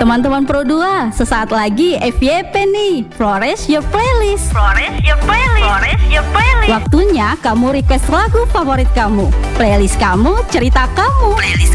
Teman-teman Pro 2, sesaat lagi FYP nih, Flores Your Playlist. Flores Your Playlist. Flores Your Playlist. Waktunya kamu request lagu favorit kamu. Playlist kamu, cerita kamu. Playlist